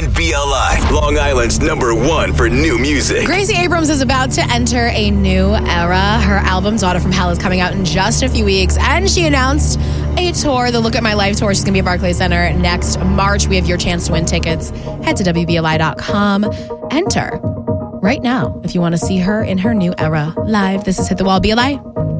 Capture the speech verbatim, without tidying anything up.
on B L I, Long Island's number one for new music. Gracie Abrams is about to enter a new era. Her album, Daughter from Hell, is coming out in just a few weeks, and she announced a tour, the Look at My Life tour. She's going to be at Barclays Center next March. We have your chance to win tickets. Head to W B L I dot com. Enter right now if you want to see her in her new era live. This is Hit the Wall, B L I.